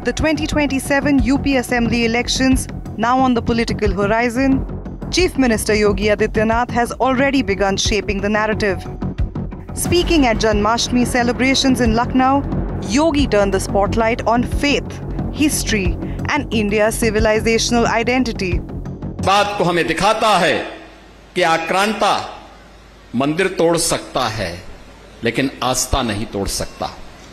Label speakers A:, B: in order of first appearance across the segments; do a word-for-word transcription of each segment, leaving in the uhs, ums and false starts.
A: the twenty twenty-seven U P Assembly elections now on the political horizon, Chief Minister Yogi Adityanath has already begun shaping the narrative. Speaking at Janmashtami celebrations in Lucknow, Yogi turned the spotlight on faith, history and India's civilizational identity.
B: बात को हमें दिखाता है कि आक्रांता मंदिर तोड़ सकता है, लेकिन आस्था नहीं तोड़ सकता।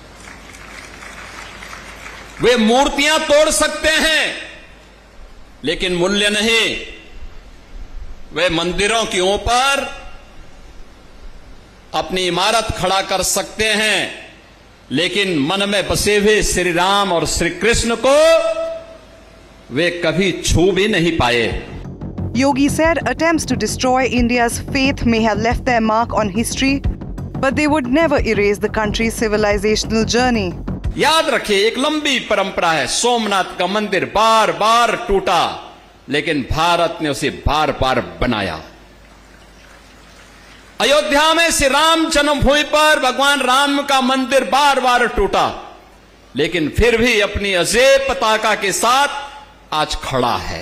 B: वे मूर्तियां तोड़ सकते हैं, लेकिन मूल्य नहीं। वे मंदिरों के ऊपर अपनी इमारत खड़ा कर सकते हैं, लेकिन मन में बसे हुए श्री राम और श्री कृष्ण को वे कभी छू भी नहीं पाए।
A: Yogi said attempts to destroy India's faith may have left their mark on history, but they would never erase the country's civilizational journey.
B: याद रखिए, एक लंबी परंपरा है। सोमनाथ का मंदिर बार बार टूटा, लेकिन भारत ने उसे बार बार बनाया। अयोध्या में श्री राम जन्मभूमि पर भगवान राम का मंदिर बार बार टूटा, लेकिन फिर भी अपनी अजेय पताका के साथ आज खड़ा है।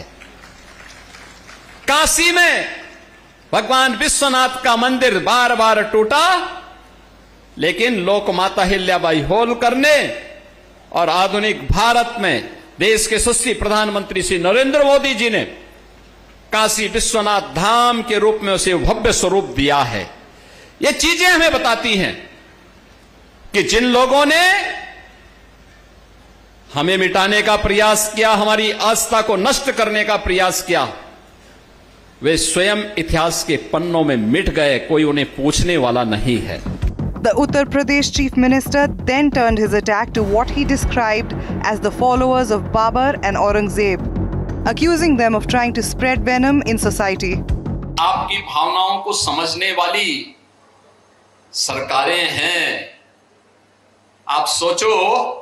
B: काशी में भगवान विश्वनाथ का मंदिर बार बार टूटा, लेकिन लोकमाता अहिल्याबाई होलकर ने और आधुनिक भारत में देश के यशस्वी प्रधानमंत्री श्री नरेंद्र मोदी जी ने काशी विश्वनाथ धाम के रूप में उसे भव्य स्वरूप दिया है। ये चीजें हमें बताती हैं कि जिन लोगों ने हमें मिटाने का प्रयास किया, हमारी आस्था को नष्ट करने का प्रयास किया, वे स्वयं इतिहास के पन्नों में मिट गए। कोई उन्हें पूछने वाला नहीं है।
A: The Uttar Pradesh Chief Minister then turned his attack to what he described as the followers of Babar and Aurangzeb, accusing them of trying to spread venom in society.
B: आपकी भावनाओं को समझने वाली सरकारें हैं। आप सोचो,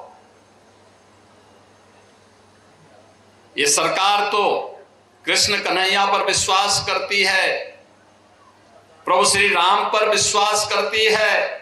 B: ये सरकार तो कृष्ण कन्हैया पर विश्वास करती है, प्रभु श्री राम पर विश्वास करती है,